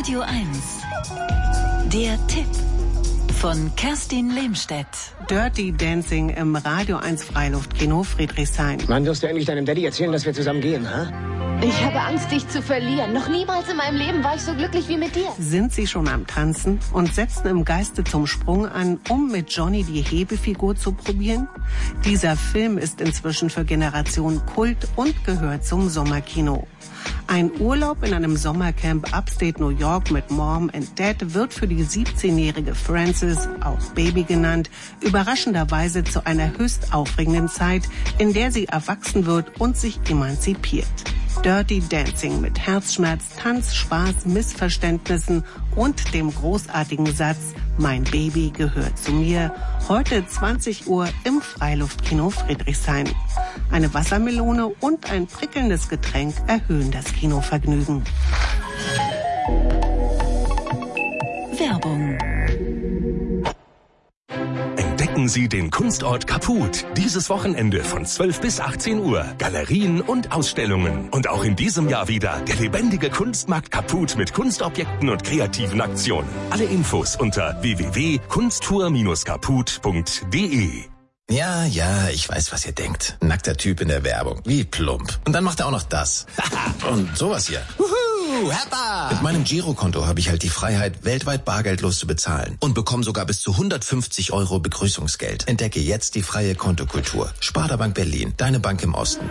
Radio 1. Der Tipp von Kerstin Lehmstedt. Dirty Dancing im Radio 1 Freiluftkino Friedrichshain. Wann wirst du endlich deinem Daddy erzählen, dass wir zusammen gehen, ha? Ich habe Angst, dich zu verlieren. Noch niemals in meinem Leben war ich so glücklich wie mit dir. Sind Sie schon am Tanzen und setzen im Geiste zum Sprung an, um mit Johnny die Hebefigur zu probieren? Dieser Film ist inzwischen für Generation Kult und gehört zum Sommerkino. Ein Urlaub in einem Sommercamp Upstate New York mit Mom and Dad wird für die 17-jährige Frances, auch Baby genannt, überraschenderweise zu einer höchst aufregenden Zeit, in der sie erwachsen wird und sich emanzipiert. Dirty Dancing mit Herzschmerz, Tanz, Spaß, Missverständnissen und dem großartigen Satz "Mein Baby gehört zu mir", heute 20 Uhr im Freiluftkino Friedrichshain. Eine Wassermelone und ein prickelndes Getränk erhöhen das Kinovergnügen. Werbung. Entdecken Sie den Kunstort Kaput. Dieses Wochenende von 12 bis 18 Uhr. Galerien und Ausstellungen. Und auch in diesem Jahr wieder der lebendige Kunstmarkt Kaput mit Kunstobjekten und kreativen Aktionen. Alle Infos unter www.kunsttour-kaput.de. Ja, ich weiß, was ihr denkt. Nackter Typ in der Werbung. Wie plump. Und dann macht er auch noch das. Und sowas hier. Heppa! Mit meinem Girokonto habe ich halt die Freiheit, weltweit bargeldlos zu bezahlen. Und bekomme sogar bis zu 150 € Begrüßungsgeld. Entdecke jetzt die freie Kontokultur. Sparda-Bank Berlin, deine Bank im Osten.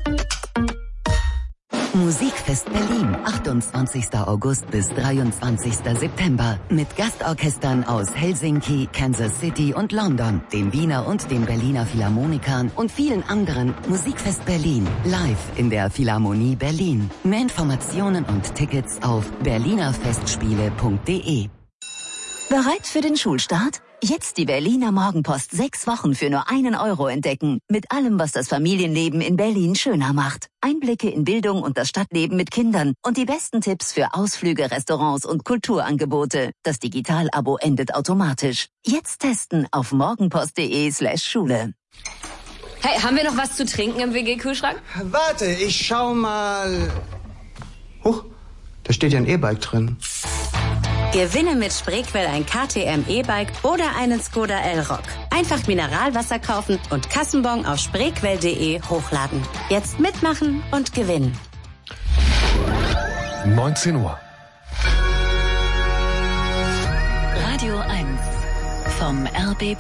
Musikfest Berlin, 28. August bis 23. September. Mit Gastorchestern aus Helsinki, Kansas City und London, den Wiener und den Berliner Philharmonikern und vielen anderen. Musikfest Berlin, live in der Philharmonie Berlin. Mehr Informationen und Tickets auf berlinerfestspiele.de. Bereit für den Schulstart? Jetzt die Berliner Morgenpost 6 Wochen für nur 1 € entdecken. Mit allem, was das Familienleben in Berlin schöner macht. Einblicke in Bildung und das Stadtleben mit Kindern und die besten Tipps für Ausflüge, Restaurants und Kulturangebote. Das Digital-Abo endet automatisch. Jetzt testen auf morgenpost.de/Schule. Hey, haben wir noch was zu trinken im WG-Kühlschrank? Warte, ich schau mal. Huch, da steht ja ein E-Bike drin. Gewinne mit Spreequell ein KTM E-Bike oder einen Skoda Elrock. Einfach Mineralwasser kaufen und Kassenbon auf spreequell.de hochladen. Jetzt mitmachen und gewinnen. 19 Uhr. Radio 1 vom RBB.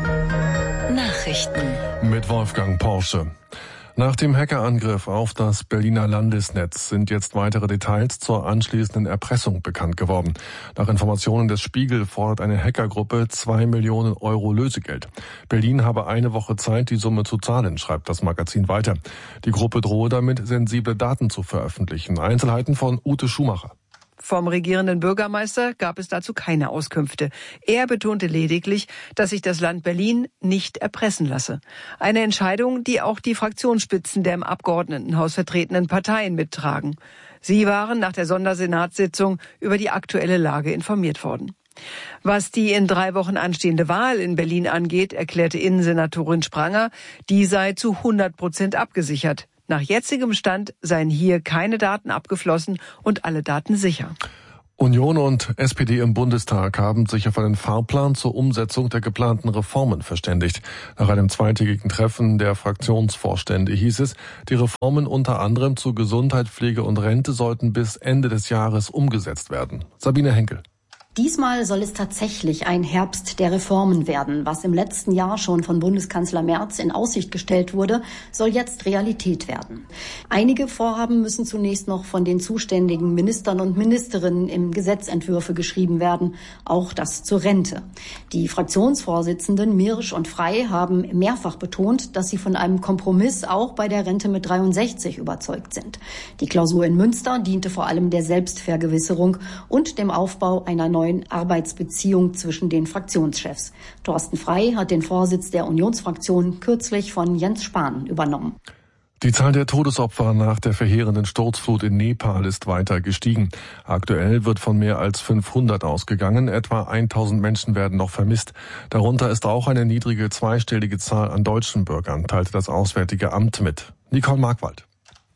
Nachrichten. Mit Wolfgang Porsche. Nach dem Hackerangriff auf das Berliner Landesnetz sind jetzt weitere Details zur anschließenden Erpressung bekannt geworden. Nach Informationen des Spiegel fordert eine Hackergruppe 2 Millionen € Lösegeld. Berlin habe eine Woche Zeit, die Summe zu zahlen, schreibt das Magazin weiter. Die Gruppe drohe damit, sensible Daten zu veröffentlichen. Einzelheiten von Ute Schumacher. Vom regierenden Bürgermeister gab es dazu keine Auskünfte. Er betonte lediglich, dass sich das Land Berlin nicht erpressen lasse. Eine Entscheidung, die auch die Fraktionsspitzen der im Abgeordnetenhaus vertretenen Parteien mittragen. Sie waren nach der Sondersenatssitzung über die aktuelle Lage informiert worden. Was die in 3 Wochen anstehende Wahl in Berlin angeht, erklärte Innensenatorin Spranger, die sei zu 100% abgesichert. Nach jetzigem Stand seien hier keine Daten abgeflossen und alle Daten sicher. Union und SPD im Bundestag haben sich auf einen Fahrplan zur Umsetzung der geplanten Reformen verständigt. Nach einem zweitägigen Treffen der Fraktionsvorstände hieß es, die Reformen unter anderem zu Gesundheit, Pflege und Rente sollten bis Ende des Jahres umgesetzt werden. Sabine Henkel. Diesmal soll es tatsächlich ein Herbst der Reformen werden. Was im letzten Jahr schon von Bundeskanzler Merz in Aussicht gestellt wurde, soll jetzt Realität werden. Einige Vorhaben müssen zunächst noch von den zuständigen Ministern und Ministerinnen in Gesetzentwürfe geschrieben werden, auch das zur Rente. Die Fraktionsvorsitzenden Mirsch und Frey haben mehrfach betont, dass sie von einem Kompromiss auch bei der Rente mit 63 überzeugt sind. Die Klausur in Münster diente vor allem der Selbstvergewisserung und dem Aufbau einer neuen Arbeitsbeziehung zwischen den Fraktionschefs. Thorsten Frey hat den Vorsitz der Unionsfraktion kürzlich von Jens Spahn übernommen. Die Zahl der Todesopfer nach der verheerenden Sturzflut in Nepal ist weiter gestiegen. Aktuell wird von mehr als 500 ausgegangen. Etwa 1000 Menschen werden noch vermisst. Darunter ist auch eine niedrige zweistellige Zahl an deutschen Bürgern, teilte das Auswärtige Amt mit. Nicole Markwald.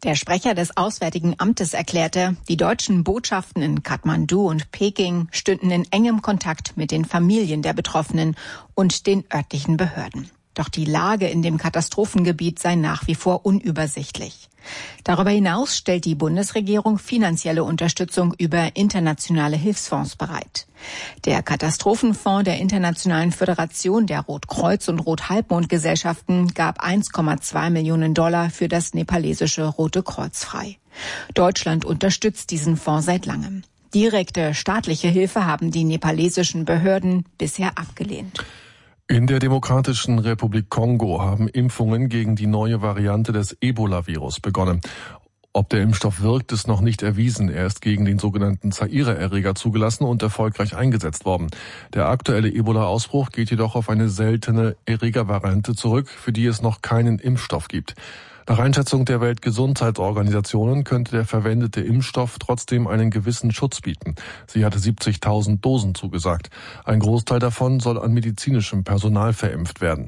Der Sprecher des Auswärtigen Amtes erklärte, die deutschen Botschaften in Kathmandu und Peking stünden in engem Kontakt mit den Familien der Betroffenen und den örtlichen Behörden. Doch die Lage in dem Katastrophengebiet sei nach wie vor unübersichtlich. Darüber hinaus stellt die Bundesregierung finanzielle Unterstützung über internationale Hilfsfonds bereit. Der Katastrophenfonds der Internationalen Föderation der Rotkreuz- und Rothalbmond-Gesellschaften gab $1,2 Millionen für das nepalesische Rote Kreuz frei. Deutschland unterstützt diesen Fonds seit langem. Direkte staatliche Hilfe haben die nepalesischen Behörden bisher abgelehnt. In der Demokratischen Republik Kongo haben Impfungen gegen die neue Variante des Ebola-Virus begonnen. Ob der Impfstoff wirkt, ist noch nicht erwiesen. Er ist gegen den sogenannten Zaire-Erreger zugelassen und erfolgreich eingesetzt worden. Der aktuelle Ebola-Ausbruch geht jedoch auf eine seltene Erregervariante zurück, für die es noch keinen Impfstoff gibt. Nach Einschätzung der Weltgesundheitsorganisationen könnte der verwendete Impfstoff trotzdem einen gewissen Schutz bieten. Sie hatte 70.000 Dosen zugesagt. Ein Großteil davon soll an medizinischem Personal verimpft werden.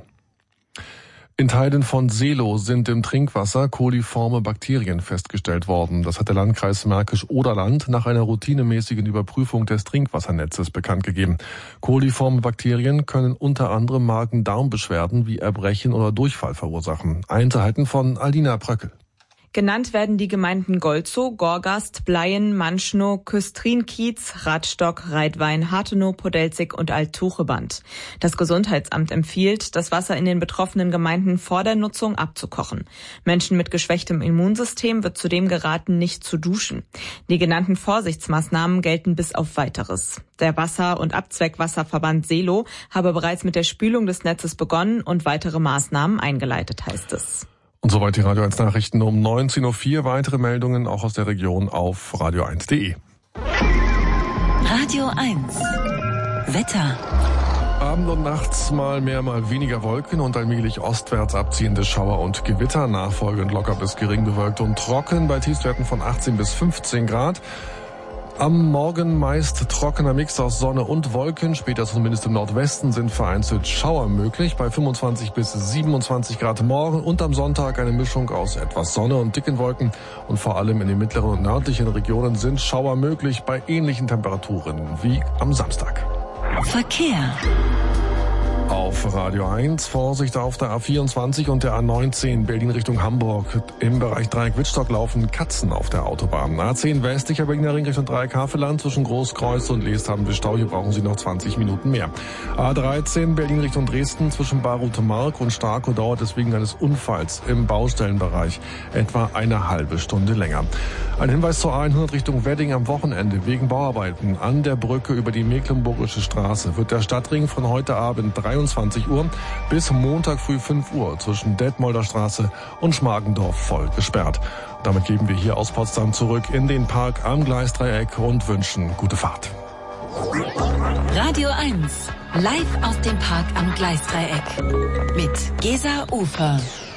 In Teilen von Seelow sind im Trinkwasser koliforme Bakterien festgestellt worden. Das hat der Landkreis Märkisch-Oderland nach einer routinemäßigen Überprüfung des Trinkwassernetzes bekannt gegeben. Koliforme Bakterien können unter anderem Magen-Darm-Beschwerden wie Erbrechen oder Durchfall verursachen. Einzelheiten von Alina Pröckel. Genannt werden die Gemeinden Golzow, Gorgast, Bleien, Manschnow, Küstrin-Kiez, Radstock, Reitwein, Hartenow, Podelzig und Alt-Tucheband. Das Gesundheitsamt empfiehlt, das Wasser in den betroffenen Gemeinden vor der Nutzung abzukochen. Menschen mit geschwächtem Immunsystem wird zudem geraten, nicht zu duschen. Die genannten Vorsichtsmaßnahmen gelten bis auf Weiteres. Der Wasser- und Abzweckwasserverband Seelow habe bereits mit der Spülung des Netzes begonnen und weitere Maßnahmen eingeleitet, heißt es. Und soweit die Radio 1 Nachrichten um 19.04 Uhr. Weitere Meldungen auch aus der Region auf radio1.de. Radio 1. Wetter. Abend und nachts mal mehr, mal weniger Wolken und allmählich ostwärts abziehende Schauer und Gewitter. Nachfolgend locker bis gering bewölkt und trocken bei Tiefstwerten von 18 bis 15 Grad. Am Morgen meist trockener Mix aus Sonne und Wolken. Später zumindest im Nordwesten sind vereinzelt Schauer möglich bei 25 bis 27 Grad morgen. Und am Sonntag eine Mischung aus etwas Sonne und dicken Wolken. Und vor allem in den mittleren und nördlichen Regionen sind Schauer möglich bei ähnlichen Temperaturen wie am Samstag. Verkehr. Auf Radio 1, Vorsicht auf der A24 und der A19 Berlin Richtung Hamburg. Im Bereich Dreieck-Wittstock laufen Katzen auf der Autobahn. A10 westlicher Berliner Ring Richtung Dreieck-Havelland zwischen Großkreuz und Leest haben wir Stau. Hier brauchen Sie noch 20 Minuten mehr. A13 Berlin Richtung Dresden zwischen Barute-Mark und Starkow dauert es wegen eines Unfalls im Baustellenbereich etwa eine halbe Stunde länger. Ein Hinweis zur A100 Richtung Wedding am Wochenende. Wegen Bauarbeiten an der Brücke über die Mecklenburgische Straße wird der Stadtring von heute Abend 23 Uhr bis Montag früh 5 Uhr zwischen Detmolder Straße und Schmargendorf voll gesperrt. Damit geben wir hier aus Potsdam zurück in den Park am Gleisdreieck und wünschen gute Fahrt. Radio 1, live aus dem Park am Gleisdreieck mit Gesa Ufer.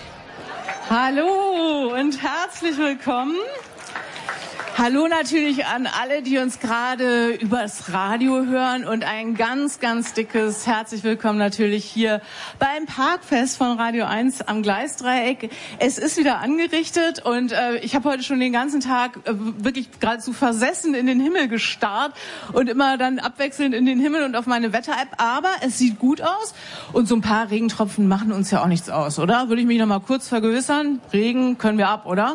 Hallo und herzlich willkommen. Hallo natürlich an alle, die uns gerade übers Radio hören und ein ganz, ganz dickes herzlich willkommen natürlich hier beim Parkfest von Radio 1 am Gleisdreieck. Es ist wieder angerichtet und ich habe heute schon den ganzen Tag wirklich geradezu versessen in den Himmel gestarrt und immer dann abwechselnd in den Himmel und auf meine Wetter-App. Aber es sieht gut aus und so ein paar Regentropfen machen uns ja auch nichts aus, oder? Würde ich mich noch mal kurz vergewissern. Regen können wir ab, oder?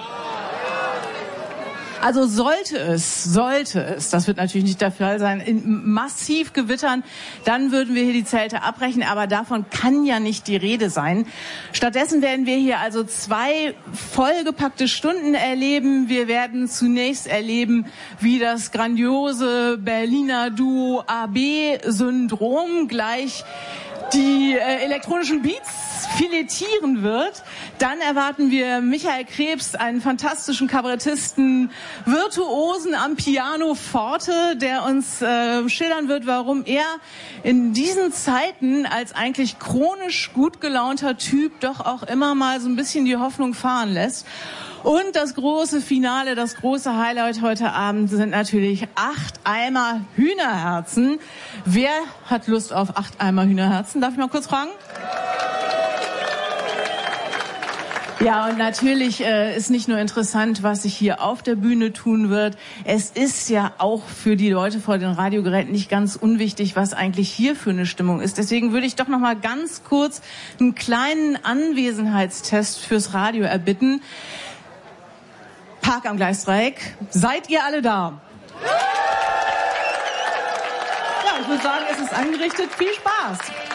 Also sollte es, das wird natürlich nicht der Fall sein, in massiv gewittern, dann würden wir hier die Zelte abbrechen, aber davon kann ja nicht die Rede sein. Stattdessen werden wir hier also 2 vollgepackte Stunden erleben. Wir werden zunächst erleben, wie das grandiose Berliner Duo AB-Syndrom gleich die elektronischen Beats filetieren wird. Dann erwarten wir Michael Krebs, einen fantastischen Kabarettisten, Virtuosen am Piano Forte, der uns schildern wird, warum er in diesen Zeiten als eigentlich chronisch gut gelaunter Typ doch auch immer mal so ein bisschen die Hoffnung fahren lässt. Und das große Finale, das große Highlight heute Abend sind natürlich 8 Eimer Hühnerherzen. Wer hat Lust auf 8 Eimer Hühnerherzen? Darf ich mal kurz fragen? Ja, und natürlich ist nicht nur interessant, was sich hier auf der Bühne tun wird. Es ist ja auch für die Leute vor den Radiogeräten nicht ganz unwichtig, was eigentlich hier für eine Stimmung ist. Deswegen würde ich doch noch mal ganz kurz einen kleinen Anwesenheitstest fürs Radio erbitten. Park am Gleisdreieck, seid ihr alle da? Ja, ich würde sagen, es ist angerichtet. Viel Spaß!